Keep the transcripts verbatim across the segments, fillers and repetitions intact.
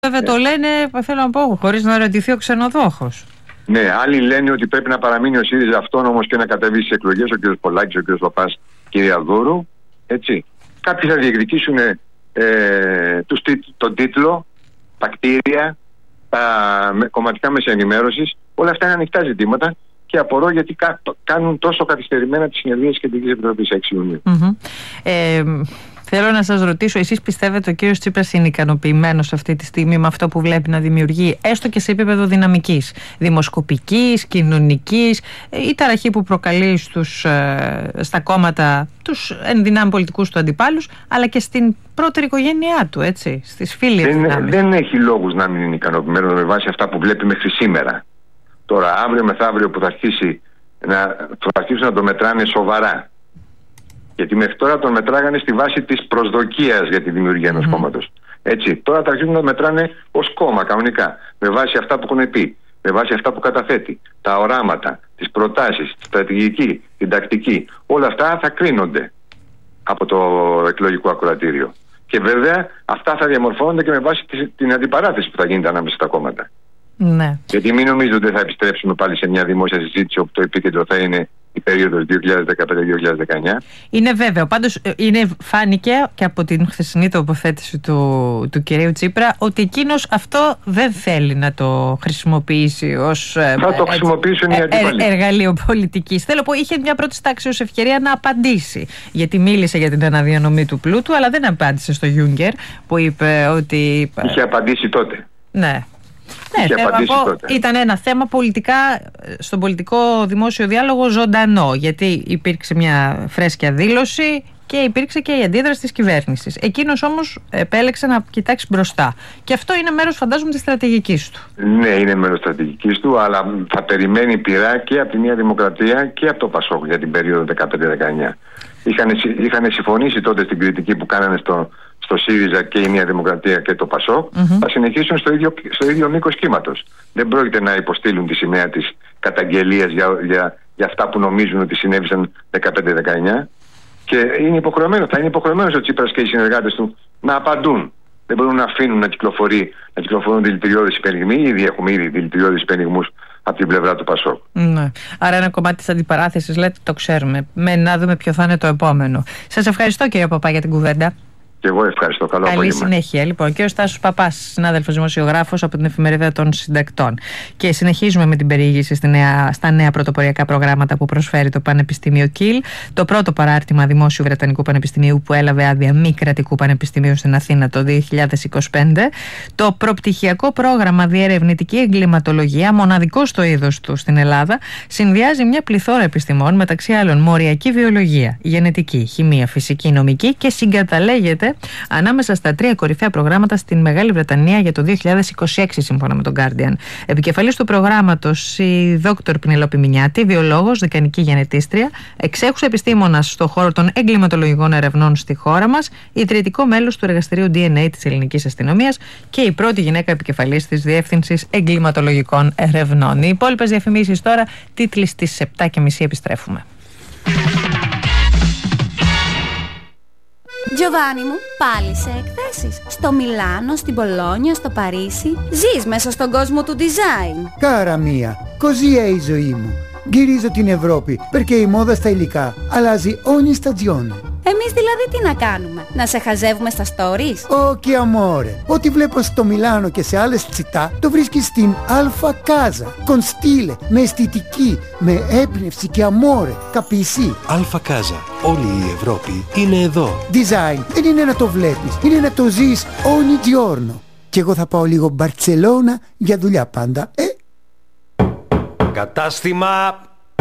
Βέβαια το λένε, θέλω να πω, χωρίς να ρωτηθεί ο ξενοδόχος. Ναι, άλλοι λένε ότι πρέπει να παραμείνει ο ΣΥΡΙΖΑ αυτόνομος και να κατεβεί στις εκλογές, ο κ. Πολάκης, ο κ. Παπάς, κυρία Δούρου. Έτσι. Κάποιοι θα διεκδικήσουν ε, τους, τον τίτλο, τα κτίρια, τα με, κομματικά μέσα ενημέρωσης. Όλα αυτά είναι ανοιχτά ζητήματα και απορώ γιατί κα, κάνουν τόσο καθυστερημένα τις συνεδρίες της Κεντρικής Επιτροπής έξι Ιουνίου. Mm-hmm. Ε, Θέλω να σας ρωτήσω, εσείς πιστεύετε ο κύριος Τσίπρας είναι ικανοποιημένος αυτή τη στιγμή με αυτό που βλέπει να δημιουργεί, έστω και σε επίπεδο δυναμικής, δημοσκοπικής, κοινωνικής, η ταραχή που προκαλεί στους, στα κόμματα, τους ενδυνάμει πολιτικούς του αντιπάλους, αλλά και στην πρώτερη οικογένειά του, έτσι, στις φίλες δεν, δεν έχει λόγους να μην είναι ικανοποιημένος με βάση αυτά που βλέπει μέχρι σήμερα. Τώρα, αύριο μεθαύριο που θα αρχίσει να, θα αρχίσουν να το μετράνε σοβαρά. Γιατί μέχρι τώρα τον μετράγανε στη βάση της προσδοκίας για τη δημιουργία ενός mm. κόμματος. Έτσι, τώρα θα αρχίσουν να μετράνε ως κόμμα κανονικά. Με βάση αυτά που έχουν πει, με βάση αυτά που καταθέτει, τα οράματα, τις προτάσεις, τη στρατηγική, την τακτική. Όλα αυτά θα κρίνονται από το εκλογικό ακροατήριο. Και βέβαια αυτά θα διαμορφώνονται και με βάση την αντιπαράθεση που θα γίνεται ανάμεσα στα κόμματα. Ναι. Γιατί μην νομίζετε ότι θα επιστρέψουμε πάλι σε μια δημόσια συζήτηση όπου το επίκεντρο θα είναι η περίοδος δύο χιλιάδες δεκαπέντε με δύο χιλιάδες δεκαεννιά. Είναι βέβαιο. Πάντως είναι, φάνηκε και από την χθεσινή τοποθέτηση του, του κυρίου Τσίπρα ότι εκείνος αυτό δεν θέλει να το χρησιμοποιήσει ως θα το χρησιμοποιήσουν οι αντίπαλοι. εργαλείο πολιτικής. Θέλω να πω, είχε μια πρώτη τάξη ως ευκαιρία να απαντήσει. Γιατί μίλησε για την αναδιανομή του πλούτου, αλλά δεν απάντησε στο Juncker που είπε ότι. Είχε απαντήσει τότε. Ναι. Ναι, θέλω να πω, ήταν ένα θέμα πολιτικά, στον πολιτικό δημόσιο διάλογο ζωντανό, γιατί υπήρξε μια φρέσκια δήλωση και υπήρξε και η αντίδραση της κυβέρνησης. Εκείνος όμως επέλεξε να κοιτάξει μπροστά. Και αυτό είναι μέρος, φαντάζομαι, της στρατηγικής του. Ναι, είναι μέρος στρατηγικής του, αλλά θα περιμένει πειρά και από τη Νέα Δημοκρατία και από το ΠΑΣΟΚ για την περίοδο δεκαπέντε δεκαεννιά. Είχαν, είχαν συμφωνήσει τότε στην κριτική που κάνανε στο, στο ΣΥΡΙΖΑ και η Νέα Δημοκρατία και το ΠΑΣΟΚ, mm-hmm. θα συνεχίσουν στο ίδιο, στο ίδιο μήκος κύματος. Δεν πρόκειται να υποστείλουν τη σημαία της καταγγελίας για, για, για αυτά που νομίζουν ότι συνέβησαν δεκαπέντε δεκαεννιά. Και είναι υποχρεωμένο, θα είναι υποχρεωμένος ο Τσίπρας και οι συνεργάτες του να απαντούν. Δεν μπορούν να αφήνουν να, κυκλοφορεί, να κυκλοφορούν δηλητηριώδεις υπενιγμοί. Ήδη έχουμε ήδη δηλητηριώδεις υπενιγμούς από την πλευρά του ΠΑΣΟΚ. Ναι. Άρα ένα κομμάτι της αντιπαράθεσης, λέτε, το ξέρουμε. Με να δούμε ποιο θα είναι το επόμενο. Σας ευχαριστώ, κύριε Παπά, για την κουβέντα. Και εγώ ευχαριστώ. Καλό Καλή απόγευμα. συνέχεια. Λοιπόν, ο κύριος Τάσος Παπάς, συνάδελφος δημοσιογράφος από την Εφημερίδα των Συντακτών. Και συνεχίζουμε με την περιήγηση στη νέα, στα νέα πρωτοποριακά προγράμματα που προσφέρει το Πανεπιστήμιο Κιλ. Το πρώτο παράρτημα Δημόσιου Βρετανικού Πανεπιστημίου που έλαβε άδεια μη κρατικού πανεπιστημίου στην Αθήνα το δύο χιλιάδες είκοσι πέντε. Το προπτυχιακό πρόγραμμα Διερευνητική Εγκληματολογία, μοναδικό στο είδος του στην Ελλάδα, συνδυάζει μια πληθώρα επιστημών, μεταξύ άλλων μοριακή βιολογία, γενετική, χημεία, φυσική, νομική και συγκαταλέγεται ανάμεσα στα τρία κορυφαία προγράμματα στην Μεγάλη Βρετανία για το δύο χιλιάδες είκοσι έξι, σύμφωνα με τον Guardian. Επικεφαλής του προγράμματος η δόκτωρ Πινελόπη Μινιάτη, βιολόγος, δικανική γενετίστρια, εξέχουσα επιστήμονας στον χώρο των εγκληματολογικών ερευνών στη χώρα μας, ιδρυτικό μέλος του εργαστηρίου ντι εν έι της Ελληνικής Αστυνομίας και η πρώτη γυναίκα επικεφαλής της Διεύθυνσης Εγκληματολογικών Ερευνών. Οι υπόλοιπες διαφημίσεις τώρα, τίτλοι στις επτά και μισή επιστρέφουμε. Giovanni μου, πάλι σε εκθέσεις. Στο Μιλάνο, στην Πολόνια, στο Παρίσι. Ζεις μέσα στον κόσμο του design. Cara mia, così è η ζωή μου. Γυρίζω την Ευρώπη, perché η μόδα στα υλικά αλλάζει ogni stagione. Εμείς δηλαδή τι να κάνουμε, να σε χαζεύουμε στα stories? Όχι, amore. Ό,τι βλέπω στο Μιλάνο και σε άλλες τσιτά, το βρίσκεις στην Alfa Casa. Con stile, με αισθητική, με έμπνευση και amore. Capisci? Alfa Casa. Όλη η Ευρώπη είναι εδώ. Design δεν είναι να το βλέπεις, είναι να το ζεις ogni giorno. Και εγώ θα πάω λίγο Μπαρτσελώνα για δουλειά πάντα, ε? Κατάστημα.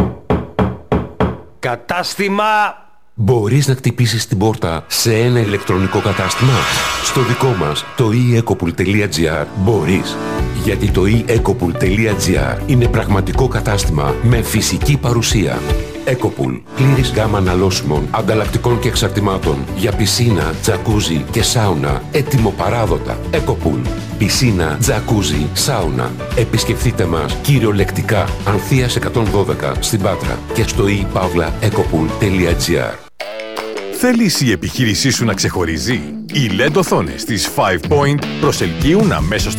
Κατάστημα. Μπορείς να χτυπήσεις την πόρτα σε ένα ηλεκτρονικό κατάστημα? Στο δικό μας, το e ecopool τελεία gr, μπορείς. Γιατί το e ecopool τελεία gr είναι πραγματικό κατάστημα με φυσική παρουσία. Ecopool, πλήρης γάμα αναλώσιμων, ανταλλακτικών και εξαρτημάτων για πισίνα, τζακούζι και σάουνα, έτοιμο παράδοτα. Ecopool, πισίνα, τζακούζι, σάουνα. Επισκεφτείτε μας κυριολεκτικά Ανθείας εκατόν δώδεκα στην Πάτρα και στο e pavla ecopool τελεία gr. Θέλεις η επιχείρησή σου να ξεχωρίζει? Οι ελ ι ντι οθόνες της Five Point προσελκύουν αμέσως